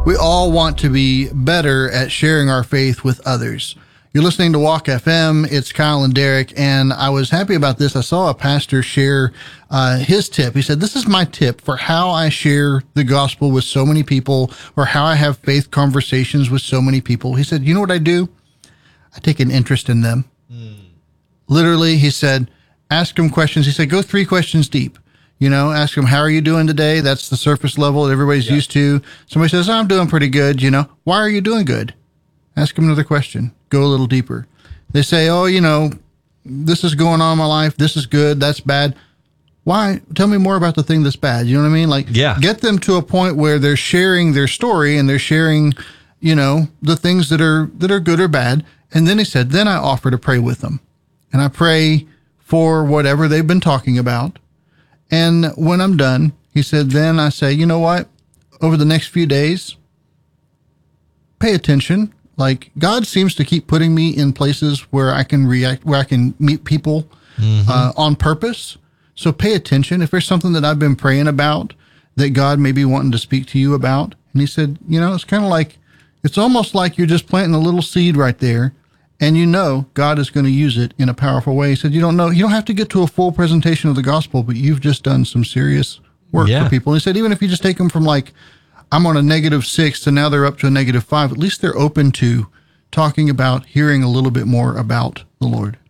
We all want to be better at sharing our faith with others. You're listening to Walk FM. It's Kyle and Derek, and I was happy about this. I saw a pastor share his tip. He said, this is my tip for how I share the gospel with so many people, or how I have faith conversations with so many people. He said, you know what I do? I take an interest in them. Literally, he said, ask them questions. He said, go 3 questions deep. You know, ask them, how are you doing today? That's the surface level that everybody's used to. Somebody says, I'm doing pretty good. You know, why are you doing good? Ask them another question. Go a little deeper. They say, oh, you know, this is going on in my life. This is good. That's bad. Why? Tell me more about the thing that's bad. You know what I mean? Like, get them to a point where they're sharing their story and they're sharing, you know, the things that are good or bad. And then he said, then I offer to pray with them. And I pray for whatever they've been talking about. And when I'm done, he said, then I say, you know what? Over the next few days, pay attention. Like, God seems to keep putting me in places where I can react, where I can meet people on purpose. So pay attention. If there's something that I've been praying about that God may be wanting to speak to you about. And he said, you know, it's kind of like, it's almost like you're just planting a little seed right there. And you know, God is going to use it in a powerful way. He said, you don't have to get to a full presentation of the gospel, but you've just done some serious work for people. And he said, even if you just take them from like, I'm on a -6 to now they're up to a -5, at least they're open to talking about hearing a little bit more about the Lord.